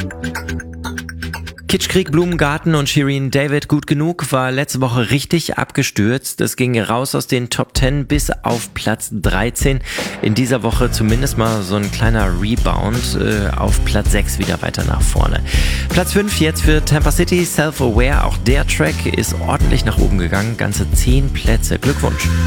Kitschkrieg, Blumengarten und Shirin David Gut genug war letzte Woche richtig abgestürzt. Es ging raus aus den Top 10 bis auf Platz 13. In dieser Woche zumindest mal so ein kleiner Rebound auf Platz 6 wieder weiter nach vorne. Platz 5 jetzt für Tampa City, Self-Aware. Auch der Track ist ordentlich nach oben gegangen. Ganze 10 Plätze. Glückwunsch.